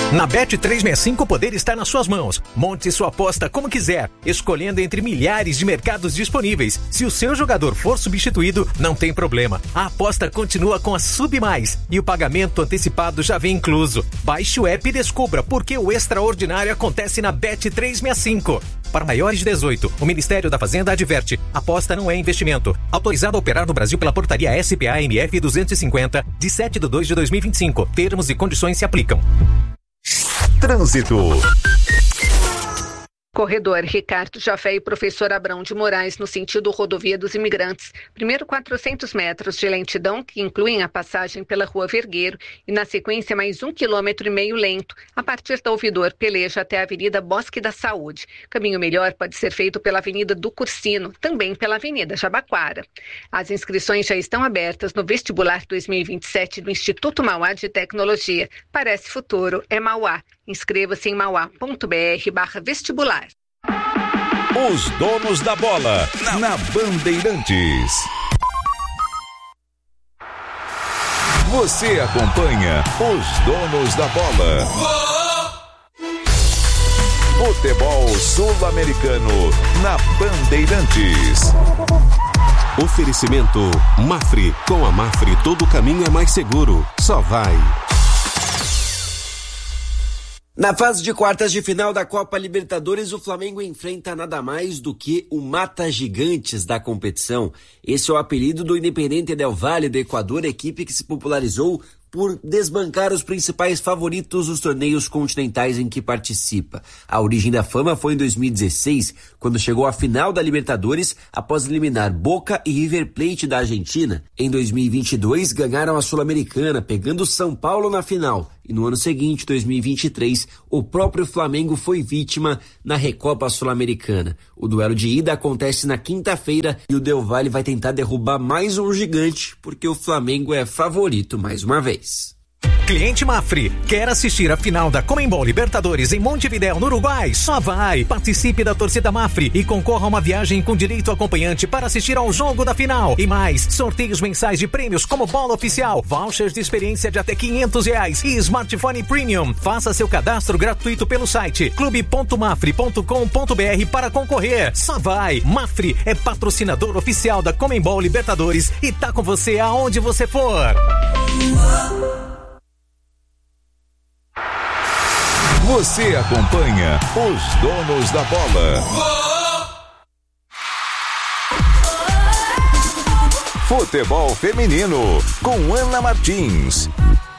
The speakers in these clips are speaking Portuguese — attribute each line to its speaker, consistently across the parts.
Speaker 1: Na Bet365 o poder está nas suas mãos. Monte sua aposta como quiser, escolhendo entre milhares de mercados disponíveis. Se o seu jogador for substituído, não tem problema. A aposta continua com a Submais e o pagamento antecipado já vem incluso. Baixe o app e descubra por que o extraordinário acontece na Bet365. Para maiores de 18, o Ministério da Fazenda adverte: aposta não é investimento. Autorizado a operar no Brasil pela portaria SPA-MF 250, de 7/2/2025. Termos e condições se aplicam.
Speaker 2: Trânsito.
Speaker 3: Corredor Ricardo Jafé e Professor Abrão de Moraes, no sentido Rodovia dos Imigrantes. Primeiro 400 metros de lentidão, que incluem a passagem pela Rua Vergueiro, e na sequência mais 1,5 km lento, a partir da Ouvidor Peleja até a Avenida Bosque da Saúde. Caminho melhor pode ser feito pela Avenida do Cursino, também pela Avenida Jabaquara. As inscrições já estão abertas no vestibular 2027 do Instituto Mauá de Tecnologia. Parece futuro, é Mauá. Inscreva-se em mauá.br/vestibular.
Speaker 2: Os donos da bola na Bandeirantes. Você acompanha os donos da bola. Futebol sul-americano na Bandeirantes.
Speaker 4: Oferecimento Mafre. Com a Mafre todo caminho é mais seguro. Só vai.
Speaker 5: Na fase de quartas de final da Copa Libertadores, o Flamengo enfrenta nada mais do que o Mata Gigantes da competição. Esse é o apelido do Independiente del Valle do Equador, equipe que se popularizou por desbancar os principais favoritos dos torneios continentais em que participa. A origem da fama foi em 2016, quando chegou à final da Libertadores após eliminar Boca e River Plate da Argentina. Em 2022, ganharam a Sul-Americana, pegando São Paulo na final. E no ano seguinte, 2023, o próprio Flamengo foi vítima na Recopa Sul-Americana. O duelo de ida acontece na quinta-feira e o Del Valle vai tentar derrubar mais um gigante, porque o Flamengo é favorito mais uma vez.
Speaker 1: Cliente Mafre, quer assistir a final da Conmebol Libertadores em Montevidéu, no Uruguai? Só vai! Participe da torcida Mafre e concorra a uma viagem com direito acompanhante para assistir ao jogo da final. E mais, sorteios mensais de prêmios como bola oficial, vouchers de experiência de até R$500 e smartphone premium. Faça seu cadastro gratuito pelo site clube.mafre.com.br para concorrer. Só vai! Mafre é patrocinador oficial da Conmebol Libertadores e tá com você aonde você for.
Speaker 2: Você acompanha os donos da bola. Futebol feminino com Ana Martins.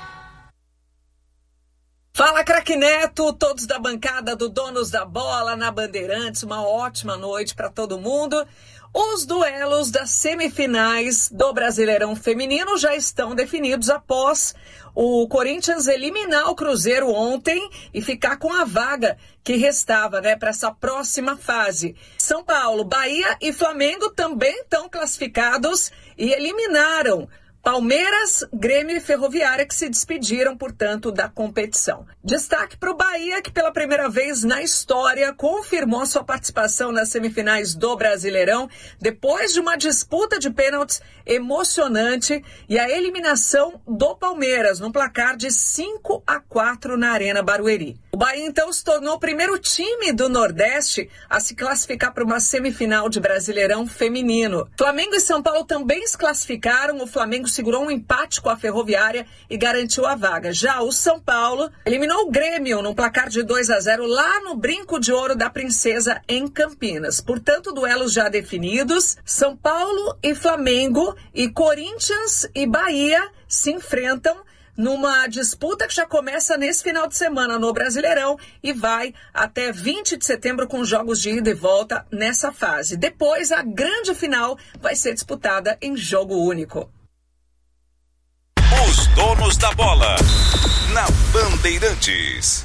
Speaker 6: Fala, craque Neto, todos da bancada do Donos da Bola na Bandeirantes, uma ótima noite para todo mundo. Os duelos das semifinais do Brasileirão Feminino já estão definidos após o Corinthians eliminar o Cruzeiro ontem e ficar com a vaga que restava, para essa próxima fase. São Paulo, Bahia e Flamengo também estão classificados e eliminaram Palmeiras, Grêmio e Ferroviária, que se despediram, portanto, da competição. Destaque para o Bahia, que pela primeira vez na história confirmou sua participação nas semifinais do Brasileirão, depois de uma disputa de pênaltis emocionante e a eliminação do Palmeiras, num placar de 5-4 na Arena Barueri. O Bahia, então, se tornou o primeiro time do Nordeste a se classificar para uma semifinal de Brasileirão feminino. Flamengo e São Paulo também se classificaram. O Flamengo segurou um empate com a Ferroviária e garantiu a vaga. Já o São Paulo eliminou o Grêmio num placar de 2-0 lá no Brinco de Ouro da Princesa, em Campinas. Portanto, duelos já definidos. São Paulo e Flamengo e Corinthians e Bahia se enfrentam numa disputa que já começa nesse final de semana no Brasileirão e vai até 20 de setembro com jogos de ida e volta nessa fase. Depois, a grande final vai ser disputada em jogo único.
Speaker 2: Os donos da bola na Bandeirantes.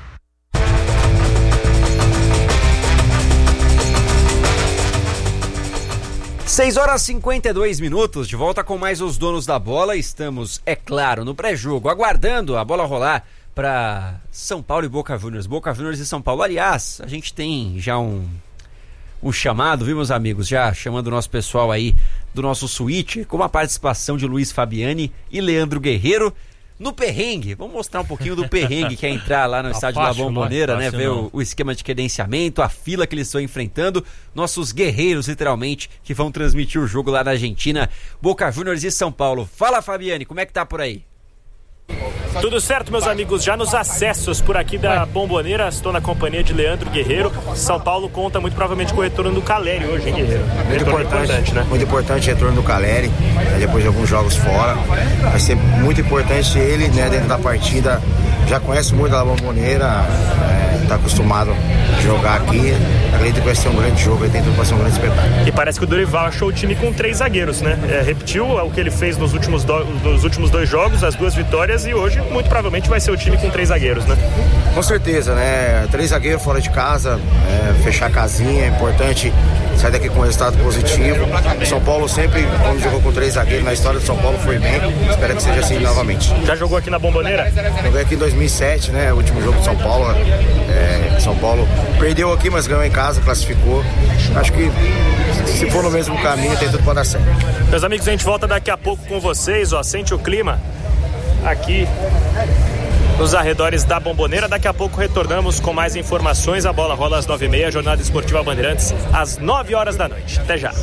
Speaker 7: Seis horas e 52 minutos, de volta com mais os donos da bola. Estamos, é claro, no pré-jogo, aguardando a bola rolar para São Paulo e Boca Juniors. Boca Juniors e São Paulo. Aliás, a gente tem já um chamado, viu, meus amigos? Já chamando o nosso pessoal aí do nosso suíte, com a participação de Luiz Fabiani e Leandro Guerreiro. no perrengue. Vamos mostrar um pouquinho do perrengue que é entrar lá no estádio La Bombonera, né? Ver o esquema de credenciamento, a fila que eles estão enfrentando. Nossos guerreiros, literalmente, que vão transmitir o jogo lá na Argentina. Boca Juniors e São Paulo. Fala, Fabiane, como é que tá por aí?
Speaker 8: Tudo certo, meus amigos, já nos acessos por aqui da Bombonera, estou na companhia de Leandro Guerreiro. São Paulo conta muito provavelmente com o retorno do Caleri hoje, hein, Guerreiro?
Speaker 9: Muito importante, né? Muito importante o retorno do Caleri, depois de alguns jogos fora. Vai ser muito importante ele, né, dentro da partida. Já conhece muito da Bombonera, está acostumado a jogar aqui. Acredito que vai ser um grande jogo, tem tudo para ser um grande espetáculo.
Speaker 8: E parece que o Dorival achou o time com 3 zagueiros, né? Repetiu o que ele fez nos últimos 2 jogos, as 2 vitórias, e hoje muito provavelmente vai ser o time com 3 zagueiros, né?
Speaker 9: Com certeza, né? 3 zagueiros fora de casa, fechar a casinha, é importante sair daqui com um resultado positivo. São Paulo sempre, quando jogou com 3 zagueiros na história do São Paulo, foi bem. Espero que seja assim novamente.
Speaker 8: Já jogou aqui na Bombonera?
Speaker 9: Joguei aqui em 2007, né? O último jogo de São Paulo. São Paulo perdeu aqui, mas ganhou em casa, classificou. Acho que se for no mesmo caminho, tem tudo para dar certo.
Speaker 8: Meus amigos, a gente volta daqui a pouco com vocês, ó. Sente o clima aqui nos arredores da Bombonera. Daqui a pouco retornamos com mais informações. A bola rola às 9h30, Jornada Esportiva Bandeirantes às 9 horas da noite. Até já.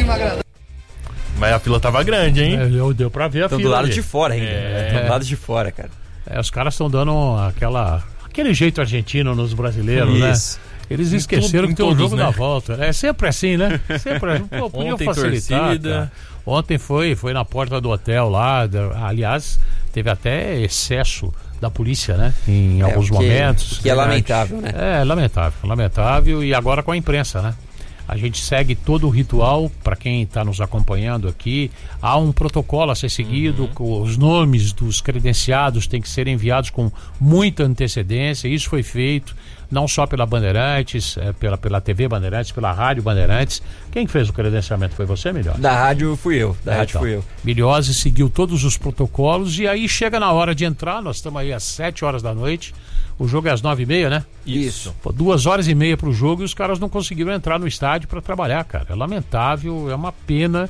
Speaker 10: Mas a fila tava grande, hein?
Speaker 11: Deu pra ver a fila.
Speaker 7: Estão do lado de fora ainda. Estão do lado de fora, cara.
Speaker 11: Os caras estão dando aquele jeito argentino nos brasileiros,
Speaker 7: isso,
Speaker 11: né? Eles esqueceram que tem um jogo, né, na volta. É sempre assim, né? Sempre assim. Pô, podiam facilitar. Ontem foi na porta do hotel lá. Aliás, teve até excesso da polícia, né? Em alguns momentos.
Speaker 7: Que é lamentável, né?
Speaker 11: Lamentável. E agora com a imprensa, né? A gente segue todo o ritual, para quem está nos acompanhando aqui. Há um protocolo a ser seguido, os nomes dos credenciados têm que ser enviados com muita antecedência. Isso foi feito não só pela Bandeirantes, pela TV Bandeirantes, pela Rádio Bandeirantes. Quem fez o credenciamento foi você, Milhose?
Speaker 7: Da rádio fui eu.
Speaker 11: Milhose seguiu todos os protocolos e aí chega na hora de entrar. Nós estamos aí às 7 horas da noite. O jogo é às 9h30, né?
Speaker 7: Isso.
Speaker 11: 2h30 pro jogo e os caras não conseguiram entrar no estádio para trabalhar, cara. É lamentável, é uma pena.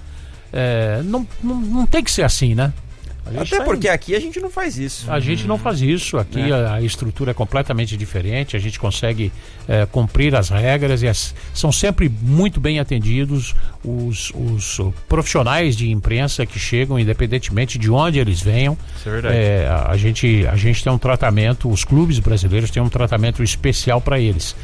Speaker 11: Não tem que ser assim, né?
Speaker 7: Até porque aqui a gente não faz isso.
Speaker 11: A gente não faz isso. Aqui a estrutura é completamente diferente. A gente consegue cumprir as regras e são sempre muito bem atendidos os profissionais de imprensa que chegam, independentemente de onde eles venham.
Speaker 10: Isso é verdade.
Speaker 11: A gente tem um tratamento, os clubes brasileiros têm um tratamento especial para eles.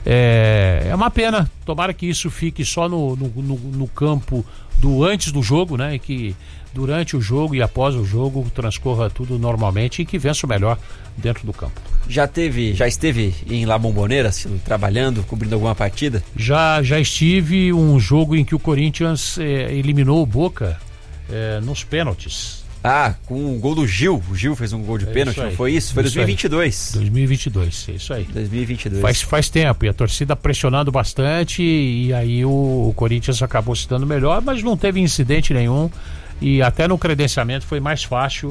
Speaker 11: É uma pena. Tomara que isso fique só no campo do antes do jogo, né? E que durante o jogo e após o jogo transcorra tudo normalmente e que vença o melhor dentro do campo.
Speaker 7: Já esteve em La Bombonera, trabalhando, cobrindo alguma partida?
Speaker 11: Já estive um jogo em que o Corinthians eliminou o Boca nos pênaltis.
Speaker 7: Com o gol do Gil. O Gil fez um gol de pênalti, não foi isso? Foi 2022.
Speaker 11: 2022, é isso aí.
Speaker 7: 2022.
Speaker 11: Faz tempo, e a torcida pressionando bastante, e aí o Corinthians acabou se dando melhor, mas não teve incidente nenhum. E até no credenciamento foi mais fácil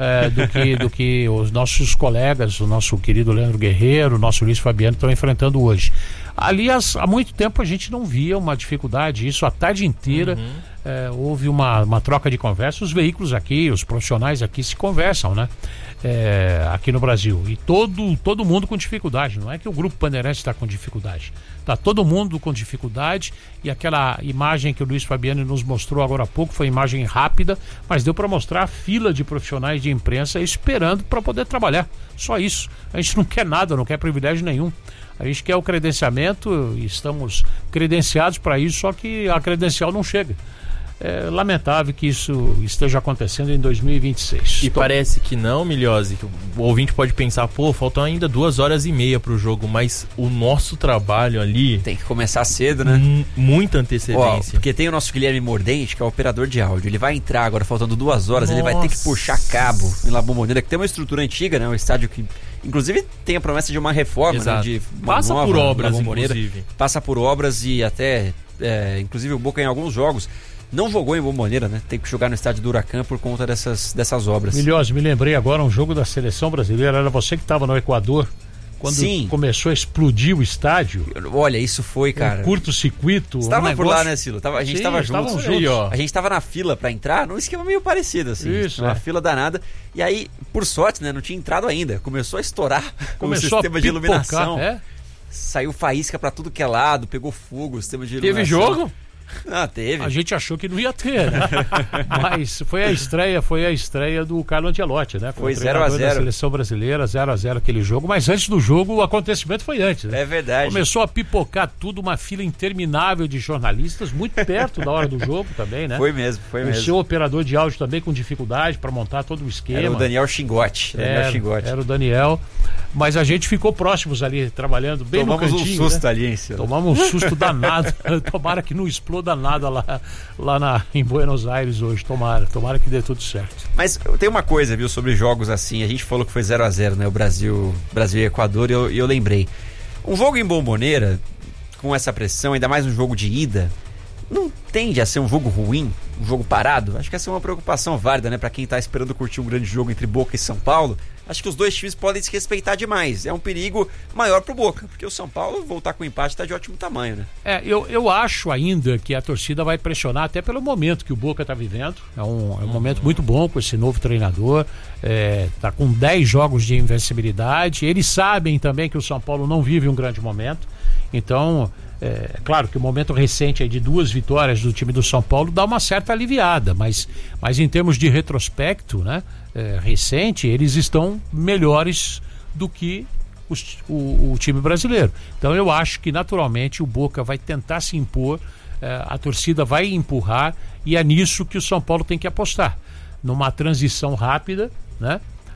Speaker 11: do que os nossos colegas, o nosso querido Leandro Guerreiro, o nosso Luiz Fabiano estão enfrentando hoje. Aliás, há muito tempo a gente não via uma dificuldade, isso a tarde inteira. Houve uma troca de conversa, os veículos aqui, os profissionais aqui se conversam, né? Aqui no Brasil, e todo mundo com dificuldade, não é que o Grupo Bandeirantes está com dificuldade, está todo mundo com dificuldade, e aquela imagem que o Luiz Fabiano nos mostrou agora há pouco foi imagem rápida, mas deu para mostrar a fila de profissionais de imprensa esperando para poder trabalhar, só isso. A gente não quer nada, não quer privilégio nenhum, a gente quer o credenciamento, estamos credenciados para isso, só que a credencial não chega. É lamentável que isso esteja acontecendo em 2026.
Speaker 10: E parece que não, Milhose, que o ouvinte pode pensar, faltam ainda 2h30 pro jogo, mas o nosso trabalho ali...
Speaker 7: Tem que começar cedo, né?
Speaker 10: Muita antecedência.
Speaker 7: Porque tem o nosso Guilherme Mordente, que é o operador de áudio, ele vai entrar agora faltando 2 horas, ele vai ter que puxar cabo em La Bombonera, que tem uma estrutura antiga, né? Um estádio que, inclusive, tem a promessa de uma reforma, né?
Speaker 10: Passa por obras, inclusive.
Speaker 7: Passa por obras e até, inclusive, o Boca em alguns jogos não jogou em Bombonera, né? Tem que jogar no estádio do Huracan por conta dessas obras.
Speaker 11: Milhose, me lembrei agora um jogo da seleção brasileira, era você que estava no Equador, Quando começou a explodir o estádio.
Speaker 7: Olha, isso foi, cara.
Speaker 11: Um curto-circuito.
Speaker 7: Você tava por lá, né, Silo? A gente tava juntos.
Speaker 11: Aí,
Speaker 7: a gente tava na fila pra entrar, num esquema meio parecido, assim.
Speaker 11: Isso,
Speaker 7: uma fila danada. E aí, por sorte, né, não tinha entrado ainda. Começou a estourar o sistema de iluminação. Saiu faísca pra tudo que é lado, pegou fogo, o sistema de iluminação.
Speaker 11: Teve jogo?
Speaker 7: Ah, teve.
Speaker 11: A gente achou que não ia ter, né? Mas foi a estreia do Carlo Ancelotti, né?
Speaker 7: Foi 0-0
Speaker 11: da seleção brasileira, 0-0 aquele jogo, mas antes do jogo o acontecimento foi antes, né?
Speaker 7: É verdade.
Speaker 11: Começou a pipocar tudo, uma fila interminável de jornalistas, muito perto da hora do jogo também, né?
Speaker 7: Foi mesmo.
Speaker 11: O seu operador de áudio também com dificuldade para montar todo o esquema.
Speaker 7: Era o Daniel Xingotti.
Speaker 11: Era o Daniel. Mas a gente ficou próximos ali, trabalhando bem no cantinho.
Speaker 7: Tomamos um susto,
Speaker 11: né?
Speaker 7: Ali, hein, senhor?
Speaker 11: Tomamos um susto danado. Tomara que não exploda nada lá em Buenos Aires hoje. Tomara que dê tudo certo.
Speaker 7: Mas tem uma coisa, viu, sobre jogos assim. A gente falou que foi 0-0, né? O Brasil e Equador, e eu lembrei. Um jogo em Bombonera, com essa pressão, ainda mais um jogo de ida, não tende a ser um jogo ruim, um jogo parado? Acho que essa é uma preocupação válida, né? Pra quem tá esperando curtir um grande jogo entre Boca e São Paulo. Acho que os dois times podem se respeitar demais. É um perigo maior pro Boca, porque o São Paulo voltar com o empate tá de ótimo tamanho, né?
Speaker 11: Eu acho ainda que a torcida vai pressionar até pelo momento que o Boca tá vivendo. É um momento muito bom com esse novo treinador. Tá com 10 jogos de invencibilidade. Eles sabem também que o São Paulo não vive um grande momento. Então, é claro que o momento recente aí de 2 vitórias do time do São Paulo dá uma certa aliviada, mas em termos de retrospecto, né, recente, eles estão melhores do que o time brasileiro. Então eu acho que naturalmente o Boca vai tentar se impor, a torcida vai empurrar, e é nisso que o São Paulo tem que apostar, numa transição rápida, né?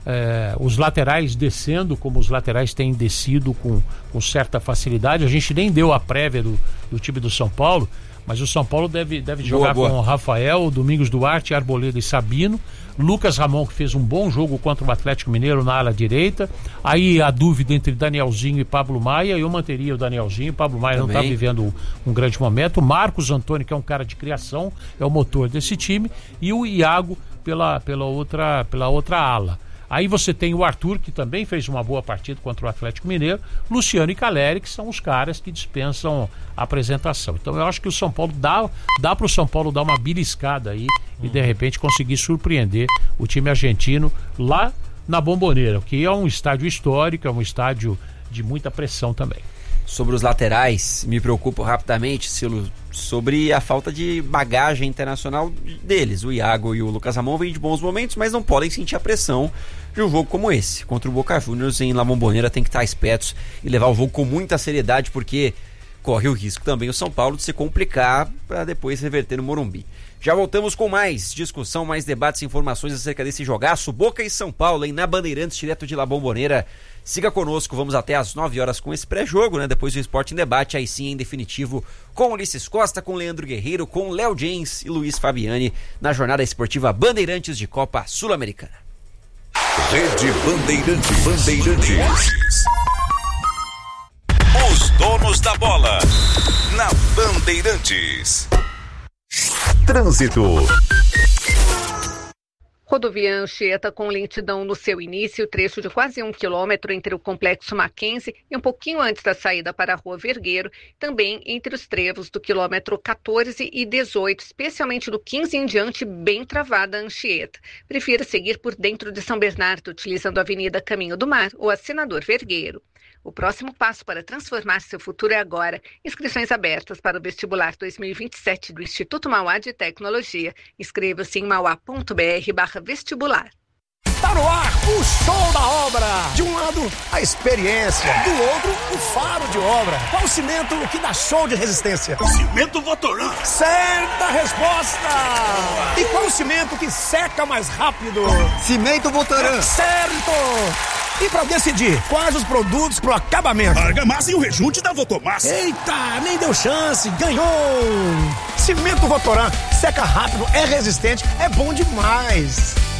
Speaker 11: Os laterais descendo como os laterais têm descido com certa facilidade. A gente nem deu a prévia do time do São Paulo, mas o São Paulo deve jogar com o Rafael, Domingos Duarte, Arboleda e Sabino, Lucas Ramon, que fez um bom jogo contra o Atlético Mineiro na ala direita. Aí a dúvida entre Danielzinho e Pablo Maia, eu manteria o Danielzinho. Pablo Maia também não está vivendo um grande momento. Marcos Antônio, que é um cara de criação, é o motor desse time, e o Iago pela outra ala. Aí você tem o Arthur, que também fez uma boa partida contra o Atlético Mineiro, Luciano e Caleri, que são os caras que dispensam a apresentação. Então eu acho que o São Paulo dá para o São Paulo dar uma beliscada aí e de repente conseguir surpreender o time argentino lá na Bombonera, que é um estádio histórico, é um estádio de muita pressão também.
Speaker 7: Sobre os laterais, me preocupo rapidamente, Silo, sobre a falta de bagagem internacional deles. O Iago e o Lucas Ramon vêm de bons momentos, mas não podem sentir a pressão de um jogo como esse. Contra o Boca Juniors em La Bombonera tem que estar espertos e levar o jogo com muita seriedade, porque corre o risco também o São Paulo de se complicar para depois reverter no Morumbi. Já voltamos com mais discussão, mais debates e informações acerca desse jogaço. Boca e São Paulo, em na Bandeirantes, direto de La Bombonera. Siga conosco, vamos até às 9 horas com esse pré-jogo, né? Depois do Esporte em Debate, aí sim em definitivo, com Ulisses Costa, com Leandro Guerreiro, com Léo James e Luiz Fabiani, na jornada esportiva Bandeirantes de Copa Sul-Americana.
Speaker 2: Rede Bandeirantes. Os donos da bola, na Bandeirantes. Trânsito.
Speaker 3: Rodovia Anchieta com lentidão no seu início, trecho de quase 1 quilômetro entre o Complexo Mackenzie e um pouquinho antes da saída para a Rua Vergueiro, também entre os trevos do quilômetro 14 e 18, especialmente do 15 em diante, bem travada a Anchieta. Prefira seguir por dentro de São Bernardo, utilizando a Avenida Caminho do Mar ou a Senador Vergueiro. O próximo passo para transformar seu futuro é agora. Inscrições abertas para o vestibular 2027 do Instituto Mauá de Tecnologia. Inscreva-se em mauá.br/vestibular.
Speaker 12: Tá no ar o show da obra. De um lado, a experiência. Do outro, o faro de obra. Qual o cimento que dá show de resistência?
Speaker 13: Cimento Votoran.
Speaker 12: Certa resposta. E qual o cimento que seca mais rápido?
Speaker 13: Cimento Votoran.
Speaker 12: Certo. E pra decidir quais os produtos pro acabamento?
Speaker 13: Argamassa e o rejunte da Votomassa.
Speaker 12: Eita, nem deu chance, ganhou! Cimento Votoran, seca rápido, é resistente, é bom demais.